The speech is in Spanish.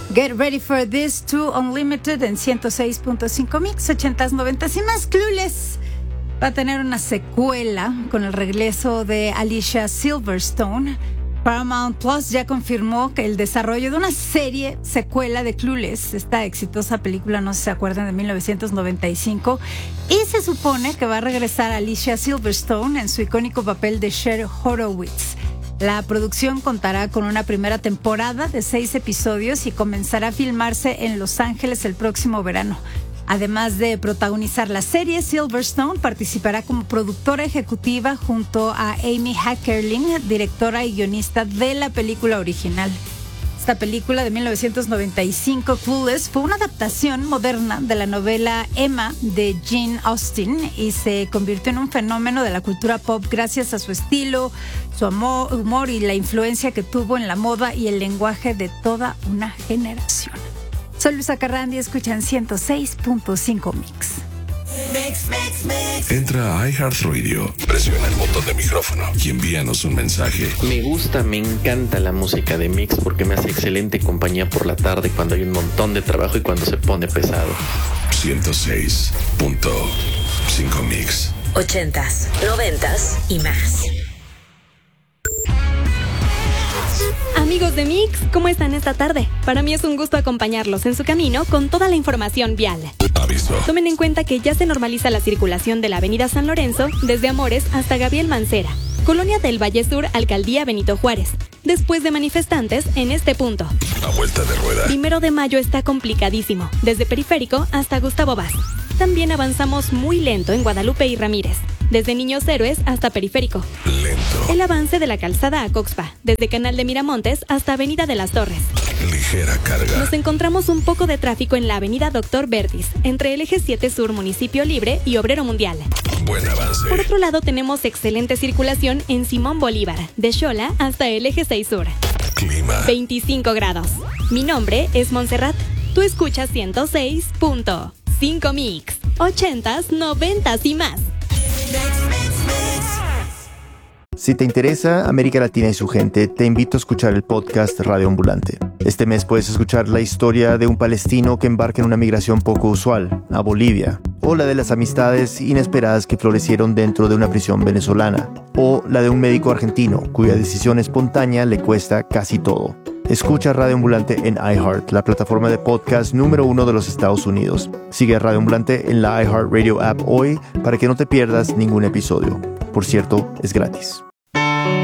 Get Ready for This 2 Unlimited en 106.5 Mix, 80s, 90s y más. Clueless va a tener una secuela con el regreso de Alicia Silverstone. Paramount Plus ya confirmó que el desarrollo de una secuela de Clueless, esta exitosa película, no sé si se acuerdan, de 1995, y se supone que va a regresar Alicia Silverstone en su icónico papel de Cher Horowitz. La producción contará con una primera temporada de 6 episodios y comenzará a filmarse en Los Ángeles el próximo verano. Además de protagonizar la serie, Silverstone participará como productora ejecutiva junto a Amy Heckerling, directora y guionista de la película original. Esta película de 1995, Clueless, fue una adaptación moderna de la novela Emma de Jane Austen y se convirtió en un fenómeno de la cultura pop gracias a su estilo, su humor y la influencia que tuvo en la moda y el lenguaje de toda una generación. Soy Luisa Carrandi, escuchan 106.5 Mix. Entra a iHeartRadio, presiona el botón de micrófono y envíanos un mensaje. Me encanta la música de Mix porque me hace excelente compañía por la tarde cuando hay un montón de trabajo y cuando se pone pesado. 106.5 Mix. 80s, 90s y más. Amigos de Mix, ¿cómo están esta tarde? Para mí es un gusto acompañarlos en su camino con toda la información vial. Aviso. Tomen en cuenta que ya se normaliza la circulación de la avenida San Lorenzo desde Amores hasta Gabriel Mancera, Colonia del Valle Sur, Alcaldía Benito Juárez, después de manifestantes en este punto. A vuelta de rueda. 1 de mayo está complicadísimo, desde Periférico hasta Gustavo Vaz. También avanzamos muy lento en Guadalupe y Ramírez, desde Niños Héroes hasta Periférico. Lento. El avance de la calzada a Coxpa, desde Canal de Miramontes hasta Avenida de las Torres. Ligera carga. Nos encontramos un poco de tráfico en la Avenida Doctor Verdis, entre el Eje 7 Sur, Municipio Libre y Obrero Mundial. Buen avance. Por otro lado, tenemos excelente circulación en Simón Bolívar, de Xola hasta el Eje 6 Sur. Clima. 25 grados. Mi nombre es Montserrat. Tú escuchas 106.5 Mix, 80s, 90s y más. Si te interesa América Latina y su gente, te invito a escuchar el podcast Radio Ambulante. Este mes puedes escuchar la historia de un palestino que embarca en una migración poco usual, a Bolivia, o la de las amistades inesperadas que florecieron dentro de una prisión venezolana, o la de un médico argentino cuya decisión espontánea le cuesta casi todo. Escucha Radio Ambulante en iHeart, la plataforma de podcast número 1 de los Estados Unidos. Sigue a Radio Ambulante en la iHeartRadio app hoy para que no te pierdas ningún episodio. Por cierto, es gratis.